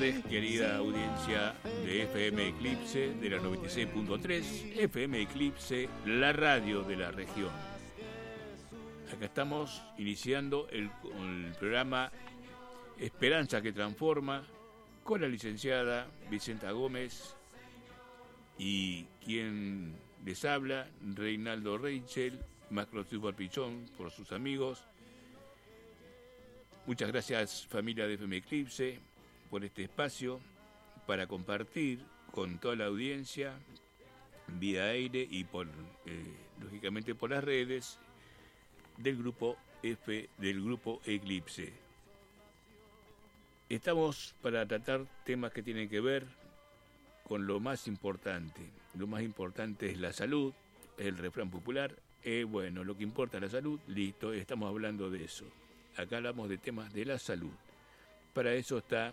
tardes, querida audiencia de FM Eclipse de la 96.3, FM Eclipse, la radio de la región. Acá estamos iniciando el programa Esperanza que Transforma con la licenciada Vicenta Gómez y quien les habla, Reinaldo Reichel, más conocido por Pichón, por sus amigos. Muchas gracias, familia de FM Eclipse, por este espacio para compartir con toda la audiencia vía aire y lógicamente por las redes del grupo Eclipse. Estamos para tratar temas que tienen que ver con lo más importante. Lo más importante es la salud, es el refrán popular. Bueno, lo que importa es la salud, listo, estamos hablando de eso. Acá hablamos de temas de la salud. Para eso está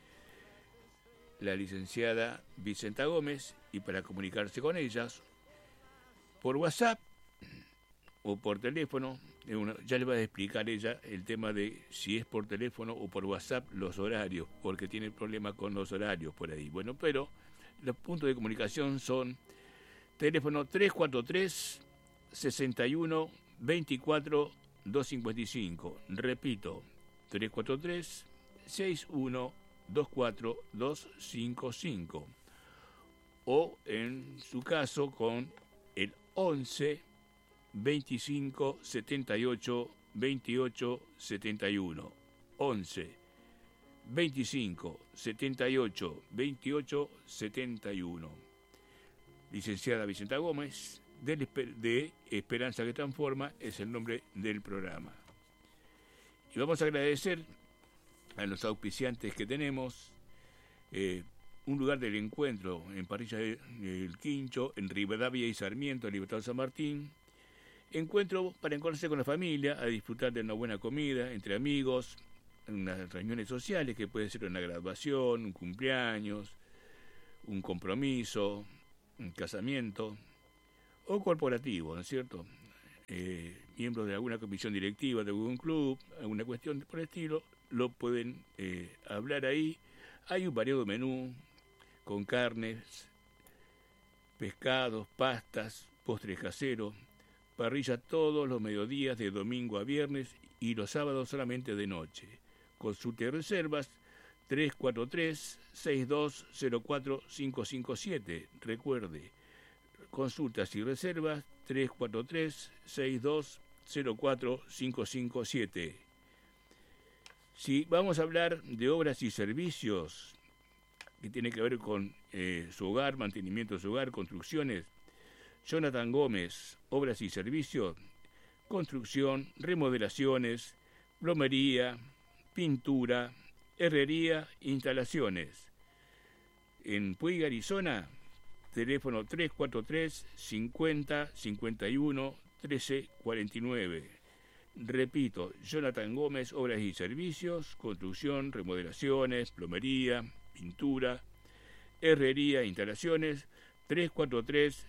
la licenciada Vicenta Gómez y para comunicarse con ellas por WhatsApp o por teléfono, ya le va a explicar ella el tema de si es por teléfono o por WhatsApp los horarios, porque tiene problemas con los horarios por ahí. Bueno, pero los puntos de comunicación son teléfono 343 61 24 255, repito, 343 61 24 255, o en su caso con el 11 25 78 28 71, 11 25 78 28 71. Licenciada Vicenta Gómez, de Esperanza que Transforma, es el nombre del programa. Y vamos a agradecer a los auspiciantes que tenemos, un lugar del encuentro en Parrilla del Quincho, en Rivadavia y Sarmiento, en Libertad San Martín. Encuentro para encontrarse con la familia, a disfrutar de una buena comida, entre amigos, en unas reuniones sociales que puede ser una graduación, un cumpleaños, un compromiso, un casamiento o corporativo, ¿no es cierto? Miembros de alguna comisión directiva de algún club, alguna cuestión por el estilo, lo pueden hablar ahí. Hay un variado menú con carnes, pescados, pastas, postres caseros, parrilla todos los mediodías de domingo a viernes y los sábados solamente de noche. Consulte reservas 343-6204-557. Recuerde, consultas y reservas 343-6204-557. Si vamos a hablar de obras y servicios que tiene que ver con su hogar, mantenimiento de su hogar, construcciones, Jonathan Gómez, obras y servicios, construcción, remodelaciones, plomería, pintura, herrería, instalaciones. En Puig, Arizona, teléfono 343 50 51 13 49. Repito, Jonathan Gómez, obras y servicios, construcción, remodelaciones, plomería, pintura, herrería, instalaciones, 343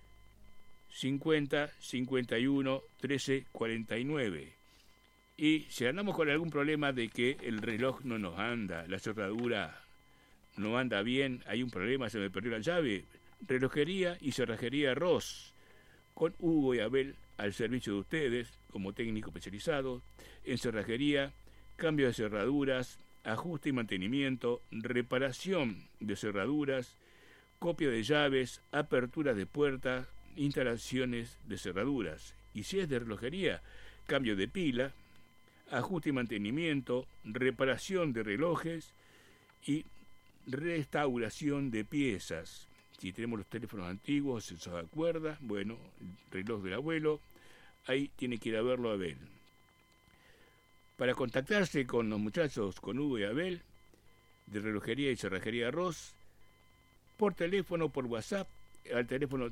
50 51 13 49. Y si andamos con algún problema de que el reloj no nos anda, la cerradura no anda bien, hay un problema, se me perdió la llave, relojería y cerrajería Ross, con Hugo y Abel al servicio de ustedes como técnico especializado en cerrajería, cambio de cerraduras, ajuste y mantenimiento, reparación de cerraduras, copia de llaves, apertura de puertas, instalaciones de cerraduras. Y si es de relojería, cambio de pila, ajuste y mantenimiento, reparación de relojes y restauración de piezas. Si tenemos los teléfonos antiguos, se acuerda, bueno, el reloj del abuelo, ahí tiene que ir a verlo a Abel. Para contactarse con los muchachos, con Hugo y Abel, de relojería y cerrajería Ross, por teléfono, por WhatsApp, al teléfono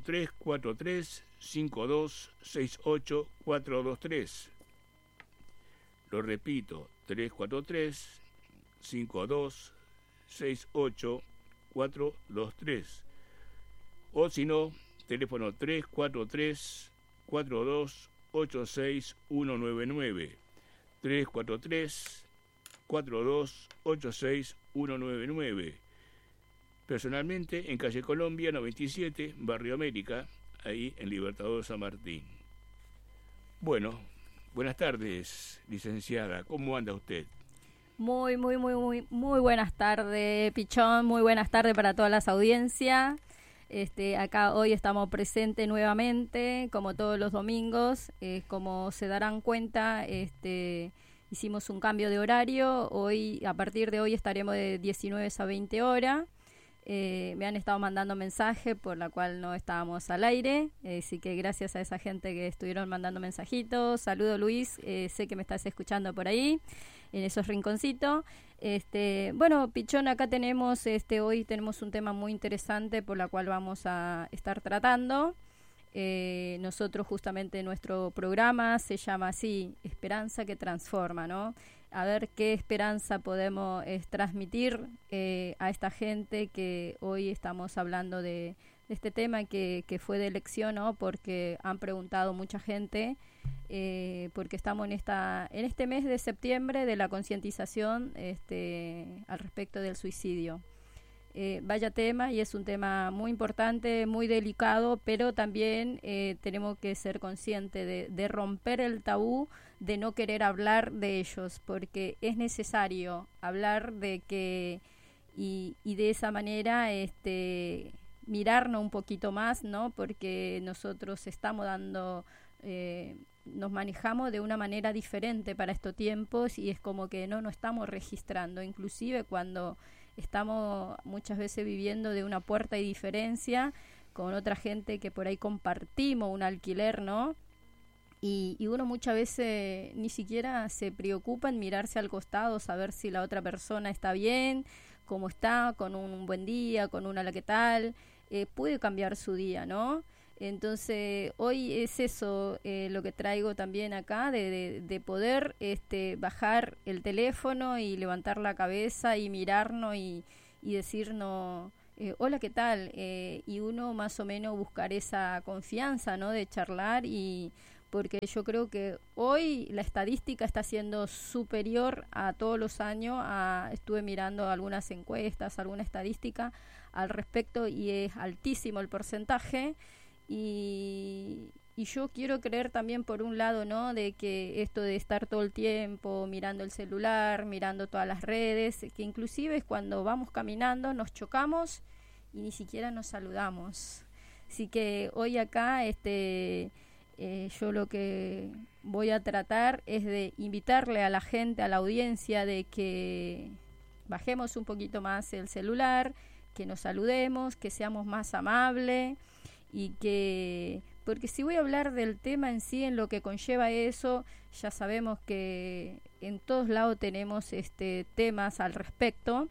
343-5268-423. Lo repito, 343-5268-423. O si no, teléfono 343-4286-199. 242-86199. Personalmente en calle Colombia 97, Barrio América, ahí en Libertador San Martín. Bueno, buenas tardes, licenciada. ¿Cómo anda usted? Muy buenas tardes, Pichón. Muy buenas tardes para todas las audiencias. Acá hoy estamos presentes nuevamente, como todos los domingos. Como se darán cuenta, hicimos un cambio de horario. Hoy, a partir de hoy, estaremos de 19 a 20 horas. Me han estado mandando mensajes por la cual no estábamos al aire, así que gracias a esa gente que estuvieron mandando mensajitos. Saludo, Luis, sé que me estás escuchando por ahí en esos rinconcitos. Bueno, Pichón, acá tenemos hoy tenemos un tema muy interesante por la cual vamos a estar tratando. Nosotros justamente nuestro programa se llama así, Esperanza que Transforma, ¿no? A ver qué esperanza podemos transmitir a esta gente que hoy estamos hablando de este tema que fue de elección, ¿no? Porque han preguntado mucha gente, porque estamos en este mes de septiembre de la concientización al respecto del suicidio. Vaya tema, y es un tema muy importante, muy delicado, pero también tenemos que ser conscientes de romper el tabú, de no querer hablar de ellos, porque es necesario hablar de que y de esa manera mirarnos un poquito más, ¿no? Porque nosotros estamos dando nos manejamos de una manera diferente para estos tiempos, y es como que no nos estamos registrando, inclusive cuando estamos muchas veces viviendo de una puerta y diferencia con otra gente que por ahí compartimos un alquiler, ¿no? Y uno muchas veces ni siquiera se preocupa en mirarse al costado, saber si la otra persona está bien, cómo está, con un buen día, con una la que tal, puede cambiar su día, ¿no? Entonces hoy es eso lo que traigo también acá, de poder bajar el teléfono y levantar la cabeza y mirarnos y decirnos hola, ¿qué tal? Y uno más o menos buscar esa confianza, ¿no? De charlar, y porque yo creo que hoy la estadística está siendo superior a todos los años. Estuve mirando algunas encuestas, alguna estadística al respecto, y es altísimo el porcentaje. Y yo quiero creer también, por un lado, ¿no? De que esto de estar todo el tiempo mirando el celular, mirando todas las redes, que inclusive cuando vamos caminando nos chocamos y ni siquiera nos saludamos. Así que hoy acá yo lo que voy a tratar es de invitarle a la gente, a la audiencia, de que bajemos un poquito más el celular, que nos saludemos, que seamos más amables. Y que, porque si voy a hablar del tema en sí, en lo que conlleva eso, ya sabemos que en todos lados tenemos temas al respecto.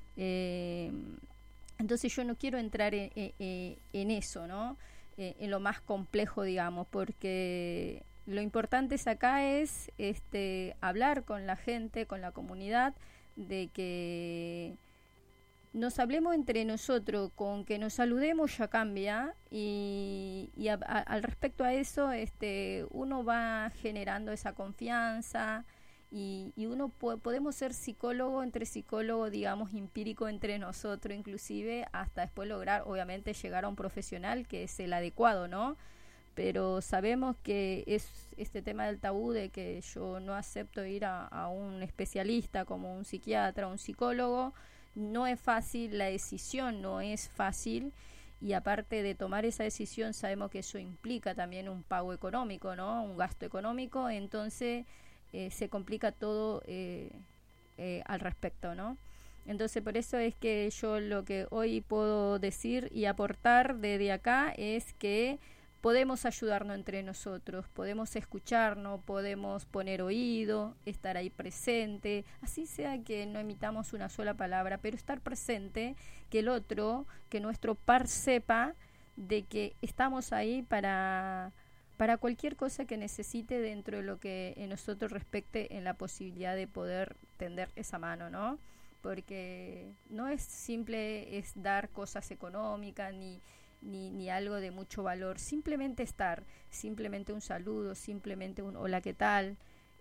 Entonces yo no quiero entrar en eso, ¿no? En lo más complejo, digamos, porque lo importante acá es hablar con la gente, con la comunidad, de que nos hablemos entre nosotros, con que nos saludemos ya cambia, y al respecto a eso uno va generando esa confianza, y uno podemos ser psicólogo entre psicólogos, digamos, empírico entre nosotros, inclusive hasta después lograr, obviamente, llegar a un profesional que es el adecuado, ¿no? Pero sabemos que es este tema del tabú, de que yo no acepto ir a un especialista como un psiquiatra o un psicólogo. No es fácil, la decisión no es fácil, y aparte de tomar esa decisión sabemos que eso implica también un pago económico, ¿no? Un gasto económico, entonces se complica todo al respecto, ¿no? Entonces por eso es que yo lo que hoy puedo decir y aportar desde acá es que podemos ayudarnos entre nosotros, podemos escucharnos, podemos poner oído, estar ahí presente, así sea que no emitamos una sola palabra, pero estar presente, que el otro, que nuestro par sepa de que estamos ahí para cualquier cosa que necesite dentro de lo que en nosotros respecte, en la posibilidad de poder tender esa mano, ¿no? Porque no es simple es dar cosas económicas ni algo de mucho valor, simplemente estar, simplemente un saludo, simplemente un hola, ¿qué tal?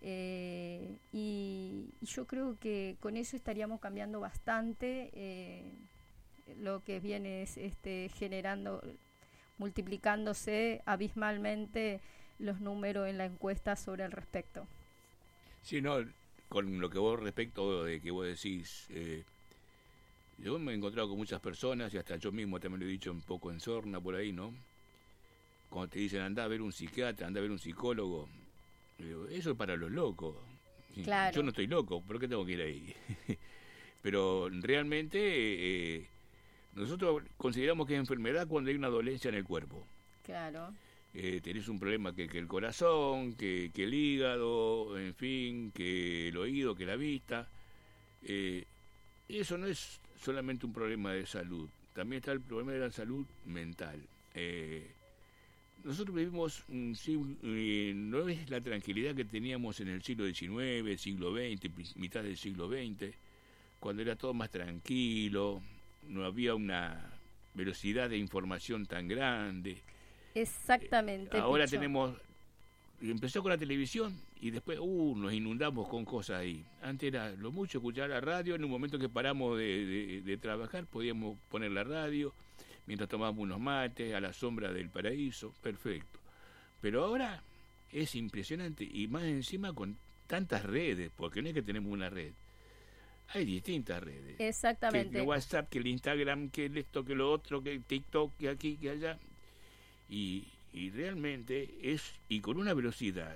Y yo creo que con eso estaríamos cambiando bastante lo que viene es generando, multiplicándose abismalmente los números en la encuesta sobre el respecto. Sí, no, con lo que vos respecto de que vos decís, yo me he encontrado con muchas personas y hasta yo mismo también lo he dicho un poco en sorna por ahí, ¿no? Cuando te dicen anda a ver un psiquiatra, anda a ver un psicólogo, digo, eso es para los locos. Claro. Yo no estoy loco, ¿por qué tengo que ir ahí? Pero realmente nosotros consideramos que es enfermedad cuando hay una dolencia en el cuerpo. Claro. Tenés un problema que el corazón, que el hígado, en fin, que el oído, que la vista. Eso no es solamente un problema de salud, también está el problema de la salud mental. Nosotros vivimos un siglo, no es la tranquilidad que teníamos en el siglo XIX, siglo XX, mitad del siglo XX, cuando era todo más tranquilo, no había una velocidad de información tan grande. Exactamente. Ahora Picho. empezó con la televisión y después nos inundamos con cosas ahí. Antes era lo mucho escuchar la radio, en un momento que paramos de trabajar podíamos poner la radio mientras tomábamos unos mates a la sombra del paraíso, perfecto. Pero ahora es impresionante y más encima con tantas redes, porque no es que tenemos una red. Hay distintas redes. Exactamente. Que el WhatsApp, que el Instagram, que el esto, que lo otro, que el TikTok, que aquí, que allá. Y realmente y con una velocidad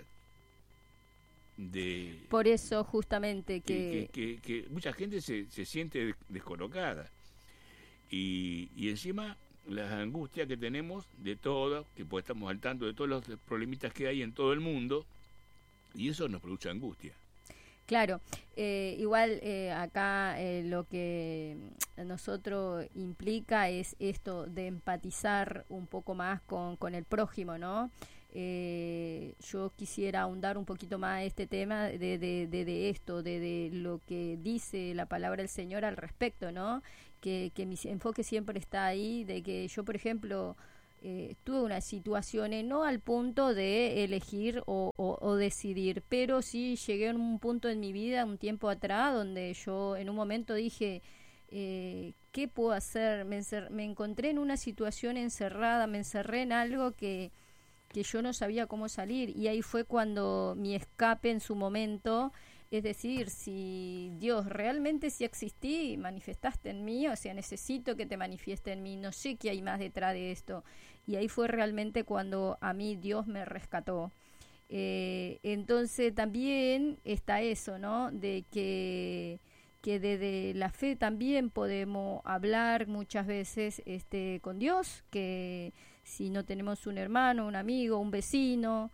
de... Por eso justamente que mucha gente se siente descolocada. Y encima las angustias que tenemos de todo, que pues estamos al tanto de todos los problemitas que hay en todo el mundo, y eso nos produce angustia. Claro, igual acá lo que nosotros implica es esto de empatizar un poco más con el prójimo, ¿no? Yo quisiera ahondar un poquito más este tema de esto, de lo que dice la palabra del Señor al respecto, ¿no? Que mi enfoque siempre está ahí, de que yo, por ejemplo, tuve unas situaciones, no al punto de elegir o decidir, pero sí llegué a un punto en mi vida, un tiempo atrás, donde yo en un momento dije, ¿qué puedo hacer? Me encontré en una situación encerrada, me encerré en algo que yo no sabía cómo salir, y ahí fue cuando mi escape en su momento, es decir, si Dios realmente sí existí, manifestaste en mí, o sea, necesito que te manifieste en mí, no sé qué hay más detrás de esto. Y ahí fue realmente cuando a mí Dios me rescató. Entonces también está eso, ¿no? De que desde la fe también podemos hablar muchas veces con Dios, que si no tenemos un hermano, un amigo, un vecino,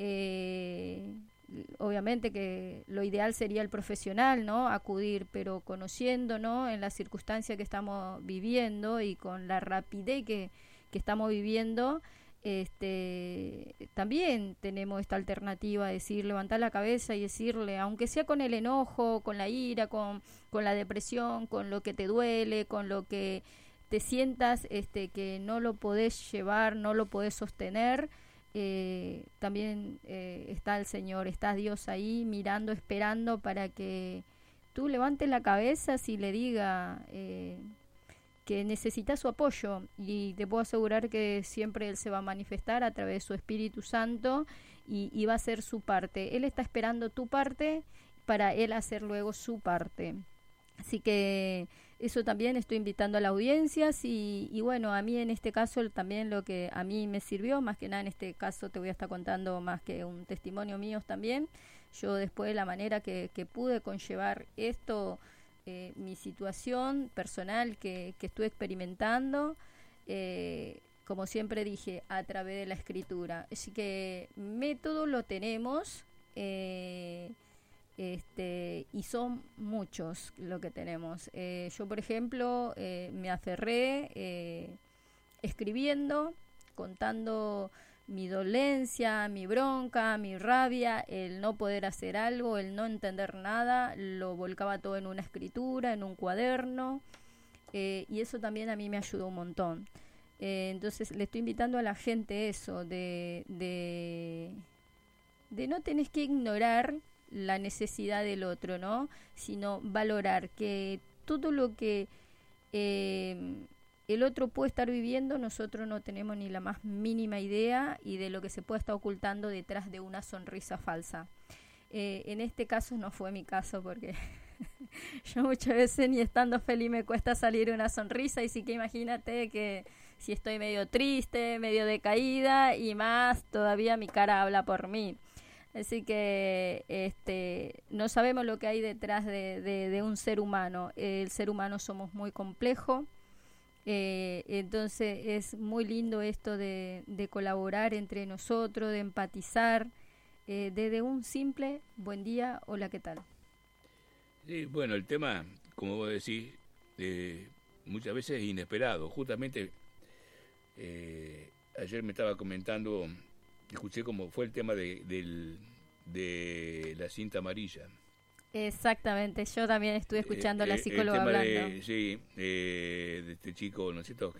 obviamente que lo ideal sería el profesional, ¿no? Acudir, pero conociendo, ¿no? En la circunstancia que estamos viviendo y con la rapidez que estamos viviendo, también tenemos esta alternativa, decir, levantar la cabeza y decirle, aunque sea con el enojo, con la ira, con la depresión, con lo que te duele, con lo que te sientas que no lo podés llevar, no lo podés sostener, también está el Señor, está Dios ahí mirando, esperando para que tú levantes la cabeza y le diga que necesitas su apoyo, y te puedo asegurar que siempre Él se va a manifestar a través de su Espíritu Santo y va a hacer su parte. Él está esperando tu parte para Él hacer luego su parte. Así que eso también estoy invitando a la audiencia y bueno, a mí en este caso también lo que a mí me sirvió, más que nada en este caso te voy a estar contando más que un testimonio mío también. Yo después de la manera que pude conllevar esto, mi situación personal que estuve experimentando, como siempre dije, a través de la escritura. Así que método lo tenemos, y son muchos lo que tenemos. Yo, por ejemplo, me aferré escribiendo, contando mi dolencia, mi bronca, mi rabia, el no poder hacer algo, el no entender nada, lo volcaba todo en una escritura, en un cuaderno, y eso también a mí me ayudó un montón. Entonces le estoy invitando a la gente eso, de no tenés que ignorar la necesidad del otro, ¿no? Sino valorar que todo lo que el otro puede estar viviendo, nosotros no tenemos ni la más mínima idea y de lo que se puede estar ocultando detrás de una sonrisa falsa. En este caso no fue mi caso porque yo muchas veces ni estando feliz me cuesta salir una sonrisa, y sí que imagínate que si estoy medio triste, medio decaída, y más todavía mi cara habla por mí. Así que no sabemos lo que hay detrás de un ser humano. El ser humano somos muy complejo, entonces es muy lindo esto de colaborar entre nosotros, de empatizar, desde un simple buen día, hola, ¿qué tal? Sí, bueno, el tema, como vos decís, muchas veces es inesperado. Justamente ayer me estaba comentando, escuché cómo fue el tema de la cinta amarilla. Exactamente, yo también estuve escuchando a la psicóloga hablando. De este chico, ¿no es cierto?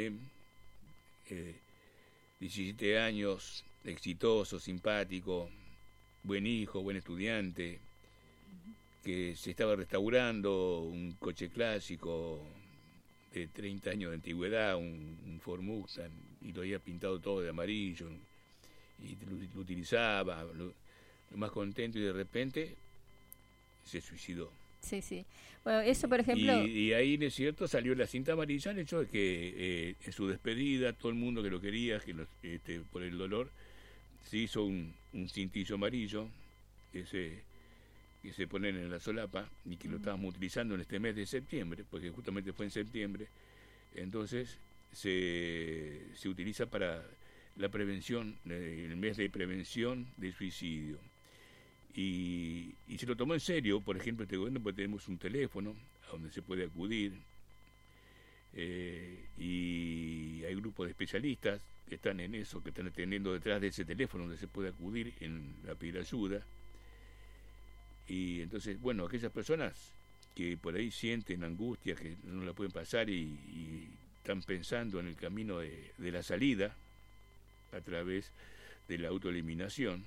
17 años, exitoso, simpático, buen hijo, buen estudiante, que se estaba restaurando un coche clásico de 30 años de antigüedad, un Ford Mustang, y lo había pintado todo de amarillo, y lo utilizaba, lo más contento, y de repente se suicidó. Sí, sí. Bueno, eso por ejemplo... Y ahí, ¿no es cierto?, salió la cinta amarilla, el hecho de que en su despedida, todo el mundo que lo quería, por el dolor, se hizo un cintillo amarillo, que se ponen en la solapa, y que lo estábamos utilizando en este mes de septiembre, porque justamente fue en septiembre. Entonces se utiliza para la prevención, el mes de prevención del suicidio. Y se lo tomó en serio, por ejemplo, este gobierno, porque tenemos un teléfono a donde se puede acudir, y hay grupos de especialistas que están en eso, que están atendiendo detrás de ese teléfono donde se puede acudir a pedir ayuda. Y entonces, bueno, aquellas personas que por ahí sienten angustia, que no la pueden pasar y están pensando en el camino de la salida a través de la autoeliminación,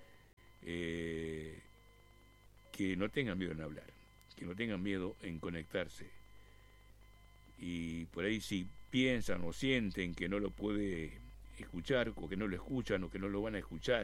que no tengan miedo en hablar, que no tengan miedo en conectarse. Y por ahí si piensan o sienten que no lo puede escuchar, o que no lo escuchan, o que no lo van a escuchar,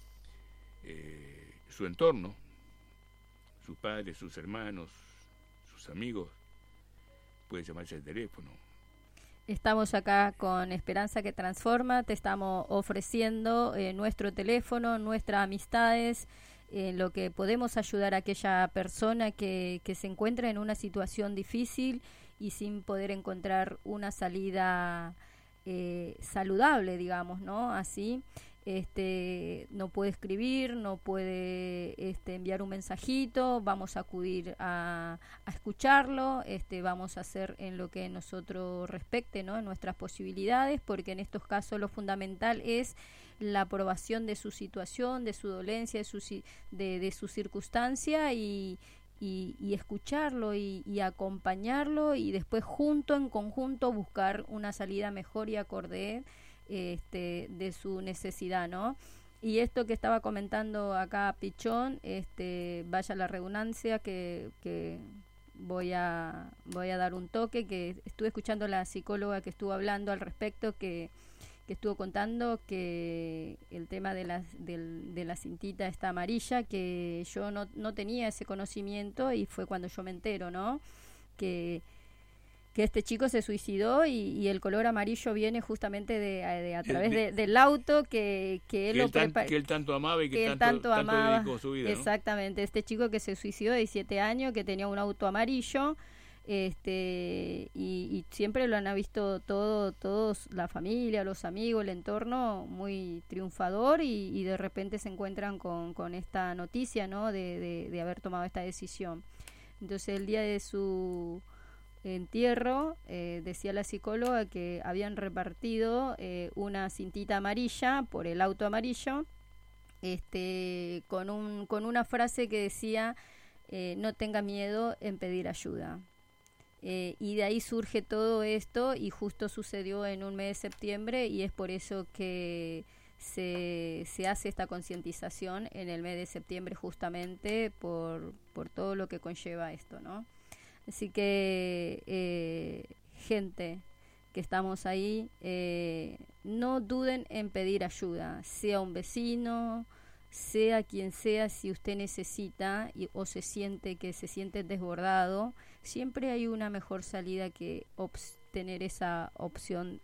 su entorno, sus padres, sus hermanos, sus amigos, puede llamarse al teléfono. Estamos acá con Esperanza que Transforma, te estamos ofreciendo nuestro teléfono, nuestras amistades, lo que podemos ayudar a aquella persona que se encuentra en una situación difícil y sin poder encontrar una salida saludable, digamos, ¿no? Así. No puede escribir, no puede enviar un mensajito, vamos a acudir a escucharlo, vamos a hacer en lo que nosotros respecte, ¿no? En nuestras posibilidades, porque en estos casos lo fundamental es la aprobación de su situación, de su dolencia, de su circunstancia, y escucharlo y acompañarlo, y después en conjunto buscar una salida mejor y acorde de su necesidad, ¿no? Y esto que estaba comentando acá Pichón, vaya la redundancia que voy a dar un toque, que estuve escuchando a la psicóloga que estuvo hablando al respecto, que estuvo contando que el tema de la cintita esta amarilla, que yo no tenía ese conocimiento, y fue cuando yo me entero, ¿no? Que este chico se suicidó, y el color amarillo viene justamente a través del auto que él tanto amaba y que tanto dedicó su vida, ¿no? Exactamente, este chico que se suicidó de 17 años, que tenía un auto amarillo, y siempre lo han visto todos, la familia, los amigos, el entorno muy triunfador, y de repente se encuentran con esta noticia, ¿no? de haber tomado esta decisión. Entonces el día de su entierro, decía la psicóloga que habían repartido una cintita amarilla por el auto amarillo, con una frase que decía no tenga miedo en pedir ayuda. Y de ahí surge todo esto, y justo sucedió en un mes de septiembre, y es por eso que se hace esta concientización en el mes de septiembre justamente por todo lo que conlleva esto, ¿no? Así que gente que estamos ahí, no duden en pedir ayuda, sea un vecino, sea quien sea, si usted necesita o se siente desbordado, siempre hay una mejor salida que tener esa opción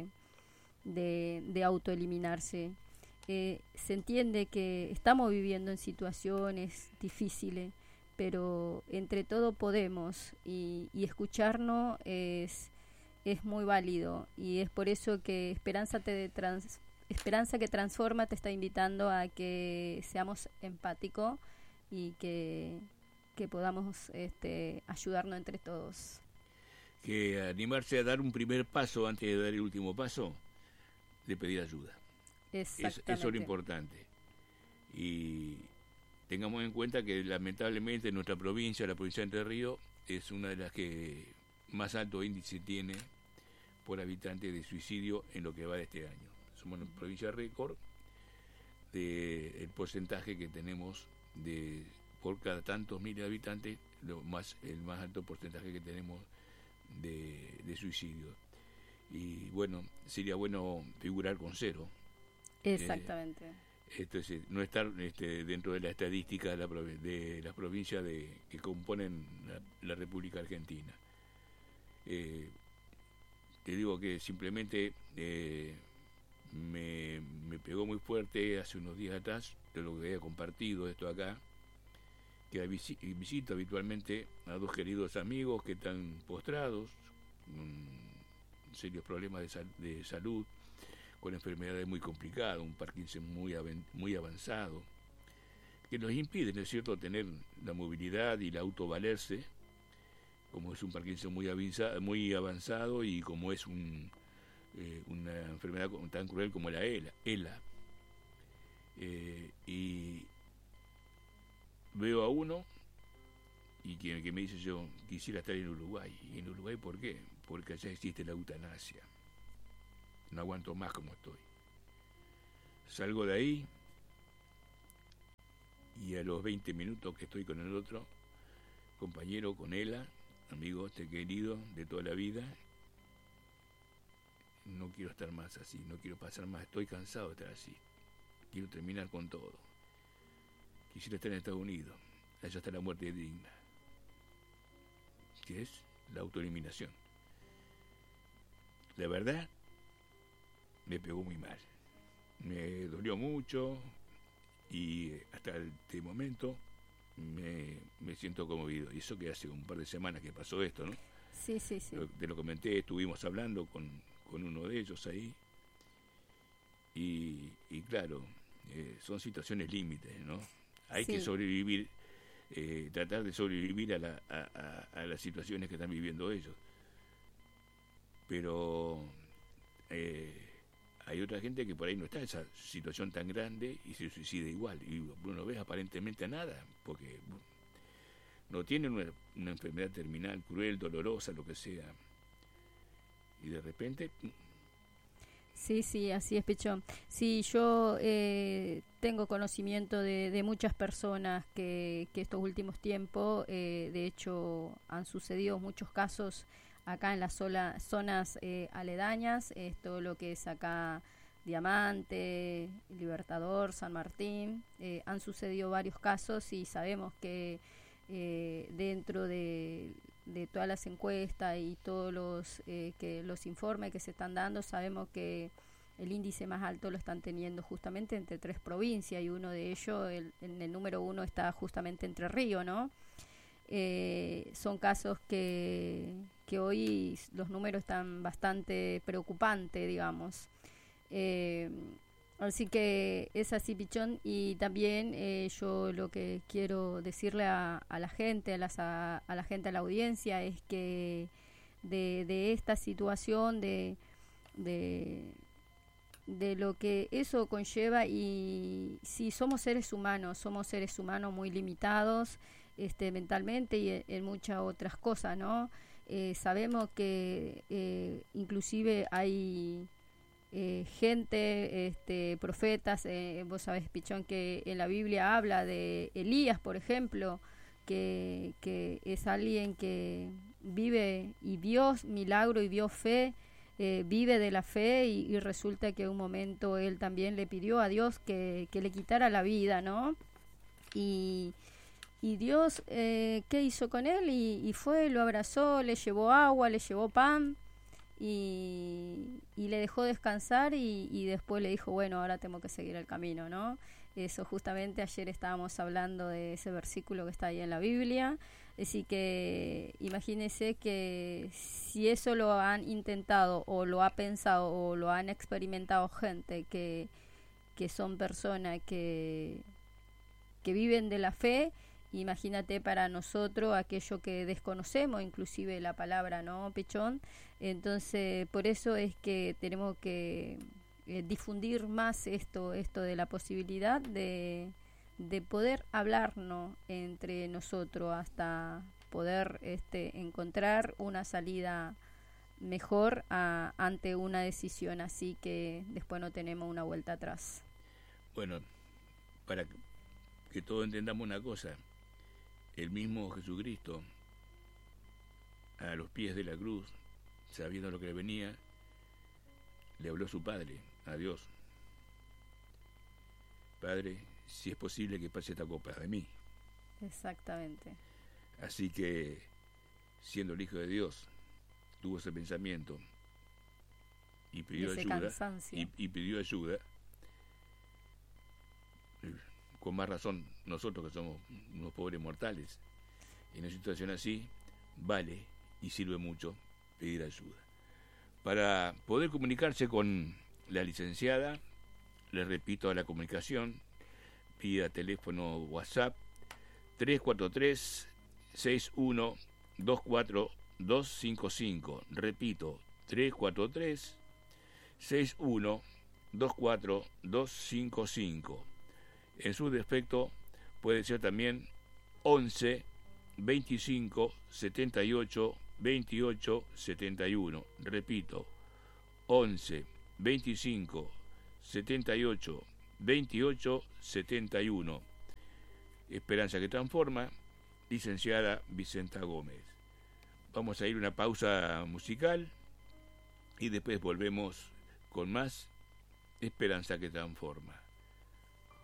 de autoeliminarse. Se entiende que estamos viviendo en situaciones difíciles, pero entre todo podemos, y escucharnos es muy válido, y es por eso que Esperanza que Transforma te está invitando a que seamos empáticos y que podamos ayudarnos entre todos. Que animarse a dar un primer paso antes de dar el último paso, de pedir ayuda. Exactamente. Eso es lo importante. Y tengamos en cuenta que lamentablemente nuestra provincia, la provincia de Entre Ríos, es una de las que más alto índice tiene por habitante de suicidio en lo que va de este año. Somos una provincia récord del porcentaje que tenemos por cada tantos miles de habitantes, el más alto porcentaje que tenemos de suicidio. Y bueno, sería bueno figurar con 0. Exactamente. Entonces, no estar dentro de la estadística de las provincias que componen la República Argentina. Te digo que simplemente me pegó muy fuerte hace unos días atrás, de lo que había compartido esto acá, que visito habitualmente a 2 queridos amigos que están postrados, con serios problemas de salud, con enfermedades muy complicadas, un Parkinson muy avanzado, que nos impide, ¿no es cierto?, tener la movilidad y la autovalerse, como es un Parkinson muy avanzado y como es una enfermedad tan cruel como la ELA. Y veo a uno y que me dice: yo quisiera estar en Uruguay. ¿Y en Uruguay por qué? Porque allá existe la eutanasia. No aguanto más como estoy. Salgo de ahí y a los 20 minutos que estoy con el otro compañero, con ELA, amigo querido de toda la vida, no quiero estar más así, no quiero pasar más, estoy cansado de estar así, quiero terminar con todo, quisiera estar en Estados Unidos, allá está la muerte digna, que es la autoeliminación. La verdad, me pegó muy mal, me dolió mucho y hasta este momento me siento conmovido. Y eso que hace un par de semanas que pasó esto, ¿no? Sí. Te lo comenté, estuvimos hablando con uno de ellos ahí. Y claro, son situaciones límites, ¿no? Hay que sobrevivir, tratar de sobrevivir a las situaciones que están viviendo ellos. Pero hay otra gente que por ahí no está en esa situación tan grande y se suicida igual. Y no ves aparentemente nada, porque no tienen una enfermedad terminal, cruel, dolorosa, lo que sea. Y de repente... Sí, así es, Pichón. Sí, yo tengo conocimiento de muchas personas que estos últimos tiempos, de hecho, han sucedido muchos casos acá en las zonas aledañas, todo lo que es acá Diamante, Libertador, San Martín, han sucedido varios casos y sabemos que dentro de todas las encuestas y todos los informes que se están dando, sabemos que el índice más alto lo están teniendo justamente entre 3 provincias, y uno de ellos, en el número 1, está justamente Entre Ríos, ¿no? Son casos que hoy los números están bastante preocupantes, digamos. Así que es así, Pichón. Y también yo lo que quiero decirle a la gente, a la gente, a la audiencia, es que de esta situación, de lo que eso conlleva, y si somos seres humanos muy limitados mentalmente y en muchas otras cosas, ¿no? Sabemos que inclusive hay gente, profetas. Vos sabés, Pichón, que en la Biblia habla de Elías, por ejemplo, que es alguien que vive y vio milagro y vio fe, vive de la fe, y resulta que un momento él también le pidió a Dios que le quitara la vida, ¿no? Y Dios, ¿qué hizo con él? Y fue, lo abrazó, le llevó agua, le llevó pan, y le dejó descansar, y después le dijo, bueno, ahora tengo que seguir el camino, ¿no? Eso justamente ayer estábamos hablando de ese versículo que está ahí en la Biblia. Así que imagínense que si eso lo han intentado o lo ha pensado o lo han experimentado gente que son personas que viven de la fe, imagínate para nosotros aquello que desconocemos, inclusive la palabra, ¿no, Pichón? Entonces, por eso es que tenemos que difundir más esto de la posibilidad de poder hablarnos entre nosotros hasta poder encontrar una salida mejor ante una decisión así, que después no tenemos una vuelta atrás. Bueno, para que todos entendamos una cosa, el mismo Jesucristo, a los pies de la cruz, sabiendo lo que le venía, le habló a su Padre, a Dios: Padre, si es posible que pase esta copa de mí. Exactamente. Así que, siendo el Hijo de Dios, tuvo ese pensamiento y pidió ayuda, y pidió ayuda. Con más razón nosotros, que somos unos pobres mortales, en una situación así vale y sirve mucho pedir ayuda. Para poder comunicarse con la licenciada, les repito, a la comunicación vía teléfono WhatsApp 343-6124-255. Repito, 343-6124-255. En su defecto puede ser también 11 25 78 28 71. Repito, 11 25 78 28 71. Esperanza que transforma, licenciada Vicenta Gómez. Vamos a ir a una pausa musical y después volvemos con más Esperanza que transforma.